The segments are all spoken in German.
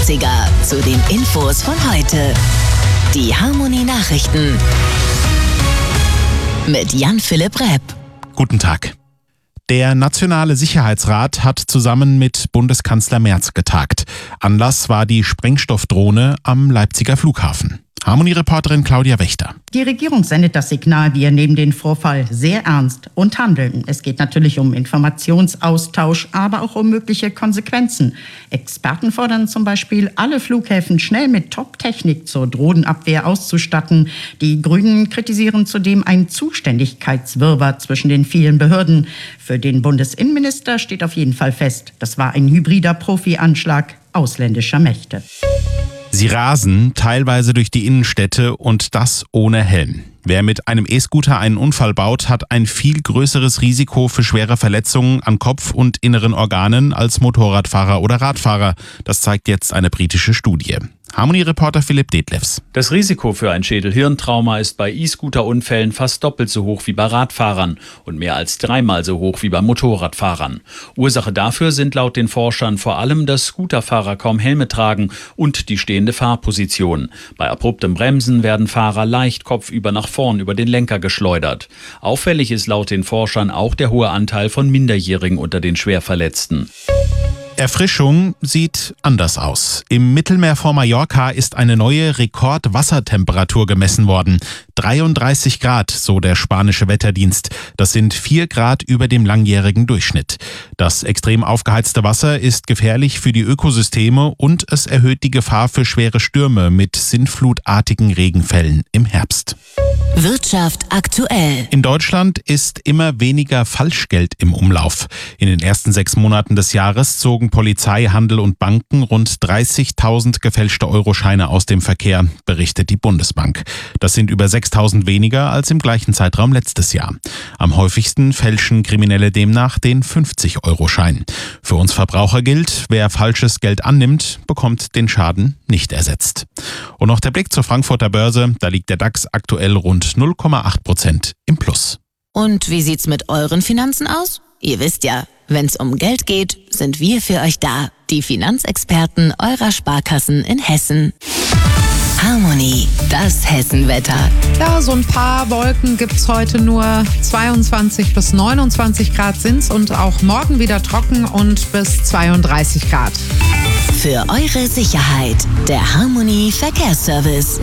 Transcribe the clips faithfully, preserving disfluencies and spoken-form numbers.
neunziger zu den Infos von heute. Die Harmony Nachrichten mit Jan-Philipp Repp. Guten Tag. Der Nationale Sicherheitsrat hat zusammen mit Bundeskanzler Merz getagt. Anlass war die Sprengstoffdrohne am Leipziger Flughafen. Harmony-Reporterin Claudia Wächter. Die Regierung sendet das Signal, wir nehmen den Vorfall sehr ernst und handeln. Es geht natürlich um Informationsaustausch, aber auch um mögliche Konsequenzen. Experten fordern zum Beispiel, alle Flughäfen schnell mit Top-Technik zur Drohnenabwehr auszustatten. Die Grünen kritisieren zudem einen Zuständigkeitswirrwarr zwischen den vielen Behörden. Für den Bundesinnenminister steht auf jeden Fall fest, das war ein hybrider Profi-Anschlag ausländischer Mächte. Sie rasen teilweise durch die Innenstädte und das ohne Helm. Wer mit einem E-Scooter einen Unfall baut, hat ein viel größeres Risiko für schwere Verletzungen an Kopf und inneren Organen als Motorradfahrer oder Radfahrer. Das zeigt jetzt eine britische Studie. Harmony-Reporter Philipp Detlefs. Das Risiko für ein Schädel-Hirntrauma ist bei E-Scooter-Unfällen fast doppelt so hoch wie bei Radfahrern und mehr als dreimal so hoch wie bei Motorradfahrern. Ursache dafür sind laut den Forschern vor allem, dass Scooterfahrer kaum Helme tragen und die stehende Fahrposition. Bei abruptem Bremsen werden Fahrer leicht kopfüber nach vorn über den Lenker geschleudert. Auffällig ist laut den Forschern auch der hohe Anteil von Minderjährigen unter den Schwerverletzten. Erfrischung sieht anders aus. Im Mittelmeer vor Mallorca ist eine neue Rekordwassertemperatur gemessen worden. dreiunddreißig Grad, so der spanische Wetterdienst. Das sind vier Grad über dem langjährigen Durchschnitt. Das extrem aufgeheizte Wasser ist gefährlich für die Ökosysteme und es erhöht die Gefahr für schwere Stürme mit sintflutartigen Regenfällen im Herbst. Wirtschaft aktuell. In Deutschland ist immer weniger Falschgeld im Umlauf. In den ersten sechs Monaten des Jahres zogen Polizei, Handel und Banken rund dreißigtausend gefälschte Euroscheine aus dem Verkehr, berichtet die Bundesbank. Das sind über sechstausend weniger als im gleichen Zeitraum letztes Jahr. Am häufigsten fälschen Kriminelle demnach den fünfzig-Euro-Schein. Für uns Verbraucher gilt, wer falsches Geld annimmt, bekommt den Schaden nicht ersetzt. Und noch der Blick zur Frankfurter Börse. Da liegt der DAX aktuell rund null Komma acht Prozent im Plus. Und wie sieht's mit euren Finanzen aus? Ihr wisst ja, wenn's um Geld geht, sind wir für euch da. Die Finanzexperten eurer Sparkassen in Hessen. Harmony, das Hessenwetter. Ja, so ein paar Wolken gibt's heute nur. zweiundzwanzig bis neunundzwanzig Grad sind's und auch morgen wieder trocken und bis zweiunddreißig Grad. Für eure Sicherheit, der Harmony Verkehrsservice.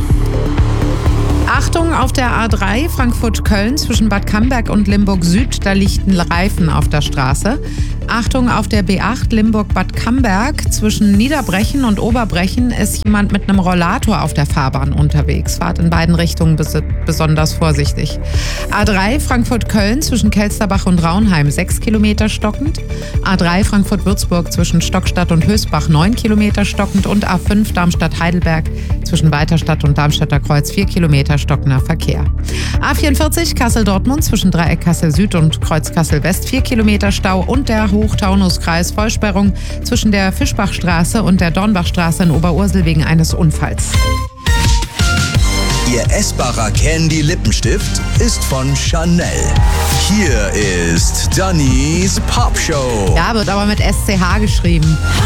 Achtung auf der A drei Frankfurt-Köln zwischen Bad Camberg und Limburg Süd, da liegt ein Reifen auf der Straße. Achtung auf der B acht Limburg-Bad Camberg zwischen Niederbrechen und Oberbrechen ist jemand mit einem Rollator auf der Fahrbahn unterwegs. Fahrt in beiden Richtungen bes- besonders vorsichtig. A drei Frankfurt-Köln zwischen Kelsterbach und Raunheim sechs Kilometer stockend. A drei Frankfurt-Würzburg zwischen Stockstadt und Hösbach neun Kilometer stockend und A fünf Darmstadt-Heidelberg zwischen Weiterstadt und Darmstädter Kreuz vier Kilometer stockender Verkehr. A vierundvierzig Kassel-Dortmund zwischen Dreieck Kassel-Süd und Kreuz Kassel-West vier Kilometer Stau und der Hochtaunuskreis Vollsperrung zwischen der Fischbachstraße und der Dornbachstraße in Oberursel wegen eines Unfalls. Ihr essbarer Candy-Lippenstift ist von Chanel. Hier ist Dannys Popshow. Ja, wird aber mit S C H geschrieben.